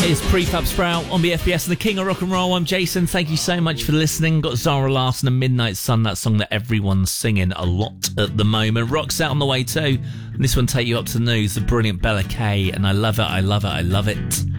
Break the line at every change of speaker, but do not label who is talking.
It's Prefab Sprout on BFBS and the King of Rock and Roll. I'm Jason. Thank you so much for listening. Got Zara Larsson and Midnight Sun, that song that everyone's singing a lot at the moment. Rock's out on the way too. And this one take you up to the news, the brilliant Bella Kay. And I love it, I love it, I love it.